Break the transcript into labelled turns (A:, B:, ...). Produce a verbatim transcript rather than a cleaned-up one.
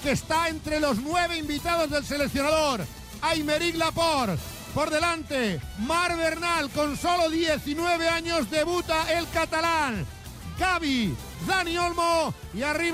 A: que está entre los nueve invitados del seleccionador. Aymeric Laporte. Por delante, Marc Bernal, con solo diecinueve años debuta el catalán. Gavi, Dani Olmo y arriba